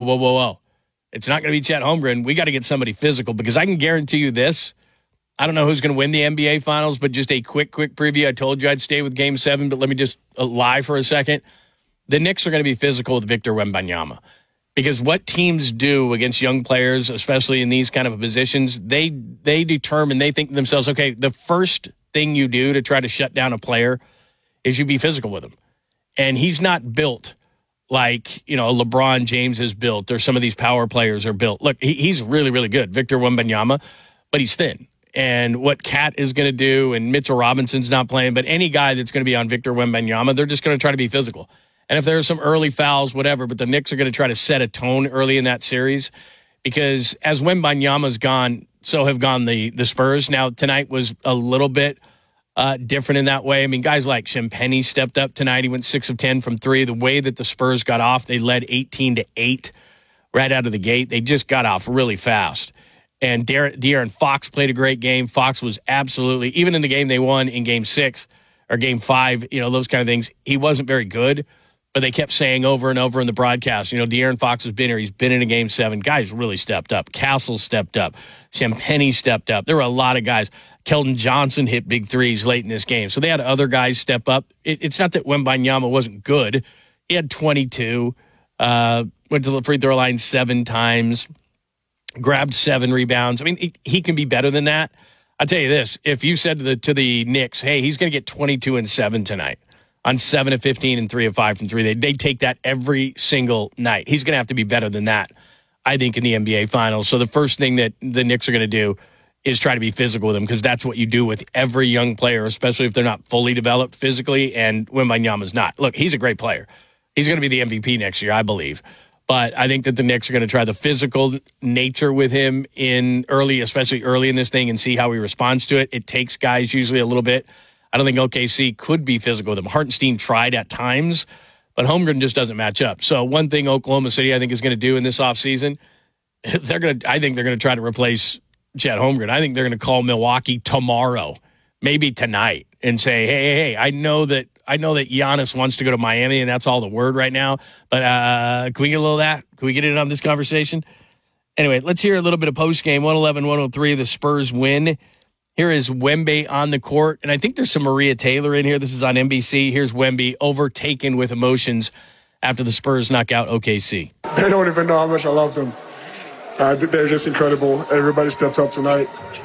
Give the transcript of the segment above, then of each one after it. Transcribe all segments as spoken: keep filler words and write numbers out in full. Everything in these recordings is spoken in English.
whoa, whoa, whoa. It's not going to be Chet Holmgren. We got to get somebody physical because I can guarantee you this. I don't know who's going to win the N B A Finals, but just a quick, quick preview. I told you I'd stay with Game seven, but let me just lie for a second. The Knicks are going to be physical with Victor Wembanyama because what teams do against young players, especially in these kind of positions, they they determine, they think to themselves, okay, the first thing you do to try to shut down a player is you be physical with him. And he's not built like, you know, LeBron James is built or some of these power players are built. Look, he, he's really, really good, Victor Wembanyama, but he's thin. And what Cat is going to do, and Mitchell Robinson's not playing, but any guy that's going to be on Victor Wembanyama, they're just going to try to be physical. And if there are some early fouls, whatever, but the Knicks are going to try to set a tone early in that series because as Wembanyama's gone, so have gone the, the Spurs. Now, tonight was a little bit uh, different in that way. I mean, guys like Champagnie stepped up tonight. He went six of ten from three. The way that the Spurs got off, they led eighteen to eight right out of the gate. They just got off really fast. And De'Aaron, De'Aaron Fox played a great game. Fox was absolutely, even in the game they won in game six or game five, you know, those kind of things, he wasn't very good. But they kept saying over and over in the broadcast, you know, De'Aaron Fox has been here. He's been in a game seven. Guys really stepped up. Castle stepped up. Champagnie stepped up. There were a lot of guys. Keldon Johnson hit big threes late in this game. So they had other guys step up. It, it's not that Wembanyama wasn't good. He had twenty-two, uh, went to the free throw line seven times, grabbed seven rebounds. I mean, he, he can be better than that. I'll tell you this. If you said to the, to the Knicks, hey, he's going to get twenty-two and seven tonight, on seven of fifteen and three of five from three. They they take that every single night. He's going to have to be better than that, I think, in the N B A Finals. So the first thing that the Knicks are going to do is try to be physical with them because that's what you do with every young player, especially if they're not fully developed physically, and Wembanyama's not. Look, he's a great player. He's going to be the M V P next year, I believe. But I think that the Knicks are going to try the physical nature with him in early, especially early in this thing, and see how he responds to it. It takes guys usually a little bit. I don't think O K C could be physical with him. Hartenstein tried at times, but Holmgren just doesn't match up. So one thing Oklahoma City, I think, is going to do in this offseason, they're going to, I think they're going to try to replace Chet Holmgren. I think they're going to call Milwaukee tomorrow, maybe tonight, and say, hey, hey, hey, I know that I know that Giannis wants to go to Miami, and that's all the word right now. But uh, can we get a little of that? Can we get in on this conversation? Anyway, let's hear a little bit of post-game. one eleven one oh three, the Spurs win. Here is Wemby on the court, and I think there's some Maria Taylor in here. This is on N B C. Here's Wemby overtaken with emotions after the Spurs knock out O K C. They don't even know how much I love them. Uh, they're just incredible. Everybody stepped up tonight.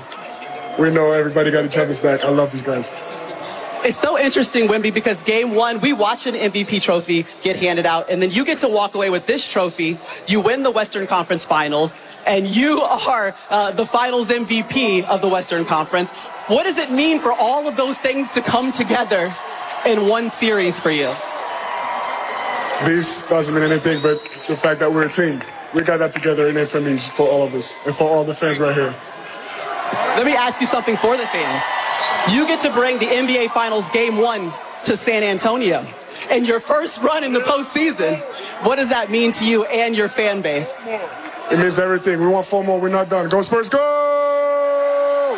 We know everybody got each other's back. I love these guys. It's so interesting, Wemby, because game one, we watch an M V P trophy get handed out, and then you get to walk away with this trophy. You win the Western Conference Finals, and you are uh, the Finals M V P of the Western Conference. What does it mean for all of those things to come together in one series for you? This doesn't mean anything but the fact that we're a team. We got that together, and it for me, for all of us, and for all the fans right here. Let me ask you something for the fans. You get to bring the N B A Finals Game one to San Antonio. And your first run in the postseason, what does that mean to you and your fan base? It means everything. We want four more. We're not done. Go Spurs, go!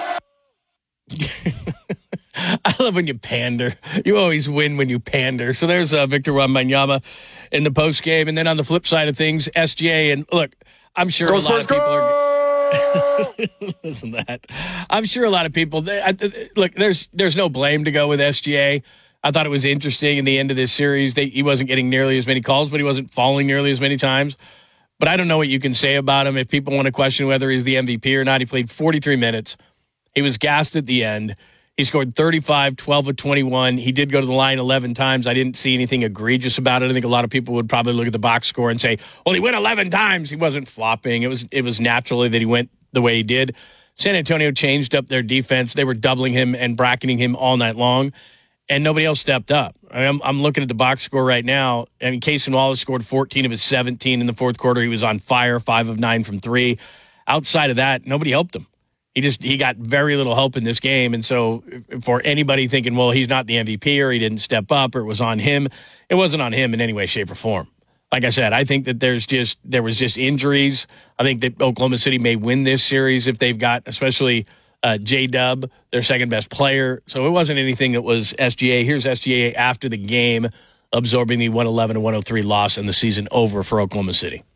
I love when you pander. You always win when you pander. So there's uh, Victor Wembanyama in the postgame. And then on the flip side of things, S G A. And look, I'm sure go a lot Spurs, of people go! are... Listen to that. I'm sure a lot of people they, I, look. There's there's no blame to go with S G A. I thought it was interesting in the end of this series. They, he wasn't getting nearly as many calls, but he wasn't falling nearly as many times. But I don't know what you can say about him. If people want to question whether he's the M V P or not, he played forty-three minutes. He was gassed at the end. He scored thirty-five, twelve of twenty-one. He did go to the line eleven times. I didn't see anything egregious about it. I think a lot of people would probably look at the box score and say, well, he went eleven times. He wasn't flopping. It was it was naturally that he went the way he did. San Antonio changed up their defense. They were doubling him and bracketing him all night long, and nobody else stepped up. I mean, I'm, I'm looking at the box score right now. I mean, Cason Wallace scored fourteen of his seventeen in the fourth quarter. He was on fire, five of nine from three. Outside of that, nobody helped him. He just he got very little help in this game. And so for anybody thinking, well, he's not the M V P or he didn't step up or it was on him, it wasn't on him in any way, shape, or form. Like I said, I think that there's just there was just injuries. I think that Oklahoma City may win this series if they've got, especially uh, J-Dub, their second best player. So it wasn't anything that was S G A. Here's S G A after the game, absorbing the one eleven to one oh three loss and the season over for Oklahoma City.